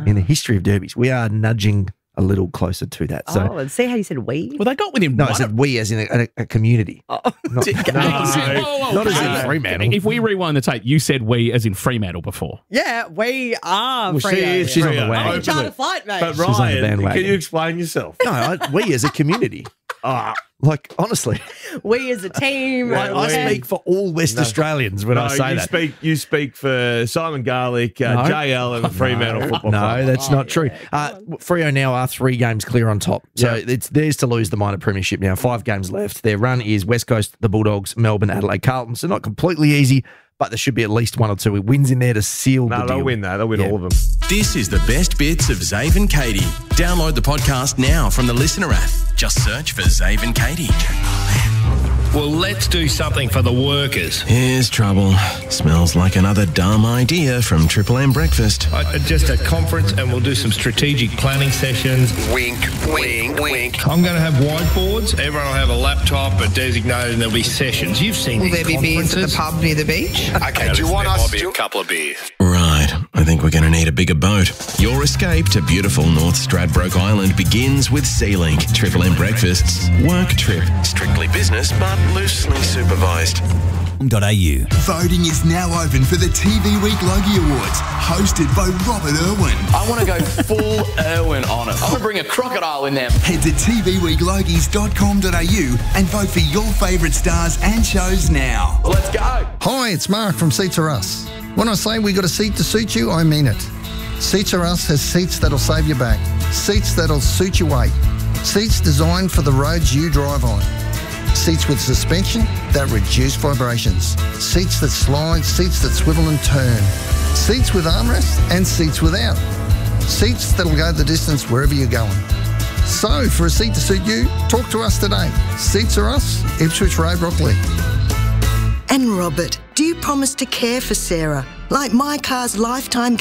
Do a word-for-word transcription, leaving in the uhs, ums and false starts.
in the history of derbies. We are nudging a little closer to that. So, oh, and see how you said we? Well, they got within no, one. I said we as in a, a, a community. Oh. Not, No, whoa, whoa, not as no. in Fremantle. If we rewind the tape, you said we as in Fremantle before. Yeah, we are. Well, she Freo. is She's on the Freo. wagon. I'm in Openly. charter flight, mate. But She's on the Ryan, bandwagon. can you explain yourself? No, I, we as a community. Ah, like, honestly, we as a team. I, I yeah. speak for all West No. Australians when no, I say you that. speak. You speak for Simon Garlick, uh, No. J L, and the Fremantle Football No, Club. that's Oh, not true. yeah. Uh, Freo now are three games clear on top. So Yeah. it's theirs to lose the minor premiership now. Five games left. Their run is West Coast, the Bulldogs, Melbourne, Adelaide, Carlton. So not completely easy, but there should be at least one or two wins in there to seal No, the they'll deal. win that. They'll win Yeah. all of them. This is the best bits of Zave and Katie. Download the podcast now from the Listener app. Just search for Zave and Katie. Well, let's do something for the workers. Here's trouble. Smells like another dumb idea from Triple M Breakfast. Uh, just a conference and we'll do some strategic planning sessions. Wink, wink, wink. I'm going to have whiteboards. Everyone will have a laptop, a designated, and there'll be sessions. You've seen Will these there be beers at the conferences. pub near the beach? Okay, do you want us to... a couple of beers. Right, I think we're going to need a bigger boat. Your escape to beautiful North Stradbroke Island begins with SeaLink. Triple M Breakfast's work trip. Strictly business, but loosely supervised. .au. Voting is now open for the T V Week Logie Awards, hosted by Robert Irwin. I want to go full Irwin on it. I want to bring a crocodile in there. Head to t v week logies dot com dot a u and vote for your favourite stars and shows now. Let's go. Hi, it's Mark from Seats Are Us. When I say we got a seat to suit you, I mean it. Seats Are Us has seats that'll save your back, seats that'll suit your weight, seats designed for the roads you drive on. Seats with suspension that reduce vibrations. Seats that slide, seats that swivel and turn. Seats with armrests and seats without. Seats that'll go the distance wherever you're going. So, for a seat to suit you, talk to us today. Seats Are Us, Ipswich Road, Rockley. And Robert, do you promise to care for Sarah? Like my car's lifetime